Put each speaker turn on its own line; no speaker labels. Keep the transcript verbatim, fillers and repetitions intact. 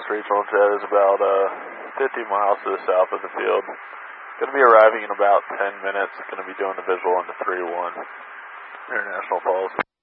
Falls Regional Jet is about uh, fifty miles to the south of the field. Going to be arriving in about ten minutes. Going to be doing the visual into three one. International Falls.